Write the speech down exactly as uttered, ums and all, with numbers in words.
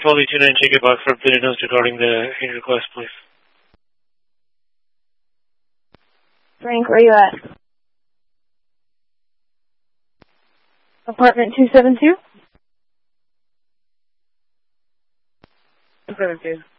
Foley two nine Jacob Box for updated notes regarding the change request, please. Frank, where are you at? Apartment two seven two? two seven two.